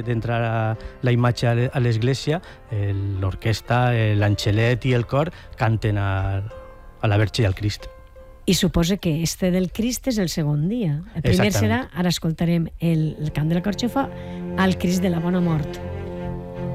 d'entrar la imatge a l'església, l'orquestra, l'angelet i el cor canten a la Verge i al Crist. I suposa que este del Crist és el segon dia. El primer serà, ara escoltarem el cant de la carxofa, al Crist de la Bona Mort.